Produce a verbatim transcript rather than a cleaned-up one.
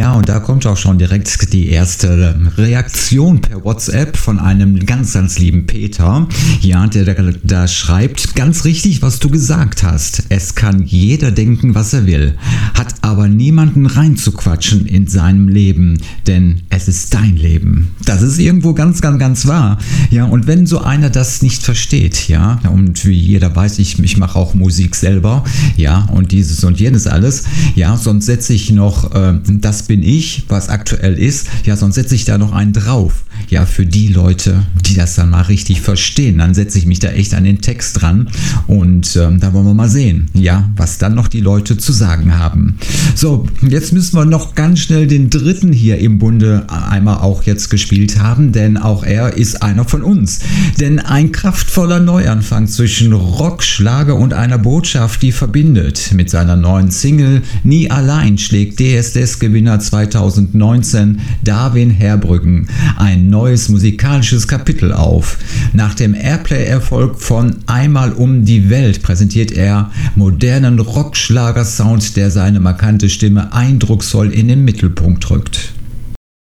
Ja, und da kommt auch schon direkt die erste Reaktion per WhatsApp von einem ganz, ganz lieben Peter. Ja, der da, da schreibt, ganz richtig, was du gesagt hast. Es kann jeder denken, was er will, hat aber niemanden reinzuquatschen in seinem Leben, denn es ist dein Leben. Das ist irgendwo ganz, ganz, ganz wahr. Ja, und wenn so einer das nicht versteht, ja, und wie jeder weiß, ich, ich mache auch Musik selber, ja, und dieses und jenes alles, ja, sonst setze ich noch, äh, das bin ich, was aktuell ist, ja, sonst setze ich da noch einen drauf, ja, für die Leute, die das dann mal richtig verstehen, dann setze ich mich da echt an den Text dran und ähm, da wollen wir mal sehen, ja, was dann noch die Leute zu sagen haben. So, jetzt müssen wir noch ganz schnell den dritten hier im Bunde einmal auch jetzt gespielt haben, denn auch er ist einer von uns, denn ein kraftvoller Neuanfang zwischen Rock, Schlager und einer Botschaft, die verbindet. Mit seiner neuen Single Nie allein schlägt D S D S-Gewinner zweitausendneunzehn Darwin Herbrücken ein neues musikalisches Kapitel auf. Nach dem Airplay-Erfolg von Einmal um die Welt präsentiert er modernen Rock-Schlager-Sound, der seine markante Stimme eindrucksvoll in den Mittelpunkt rückt.